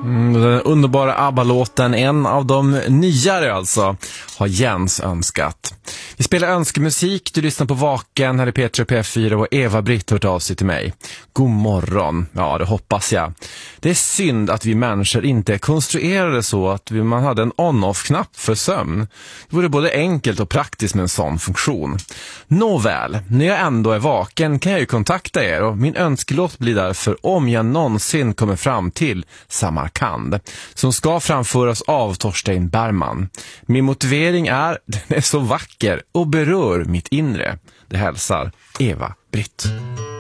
Den underbara ABBA-låten, en av de nyare alltså, har Jens önskat. Vi spelar önskemusik, du lyssnar på Vaken, här är Petra P4 och Eva-Britt hört av sig till mig. God morgon, ja det hoppas jag. Det är synd att vi människor inte är konstruerade så att man hade en on-off-knapp för sömn. Det vore både enkelt och praktiskt med en sån funktion. Nåväl, när jag ändå är vaken kan jag ju kontakta er och min önskelåt blir därför Om jag någonsin kommer fram till Samarkand, som ska framföras av Torstein Bergman. Min motivering är, den är så vacker och berör mitt inre. Det hälsar Eva-Britt.